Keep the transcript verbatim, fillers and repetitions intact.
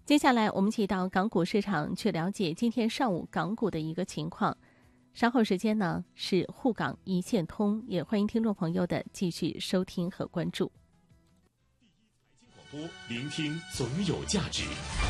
接下来我们一起到港股市场去了解今天上午港股的一个情况。稍后时间呢是沪港一线通，也欢迎听众朋友的继续收听和关注。 第一财经广播，聆听总有价值。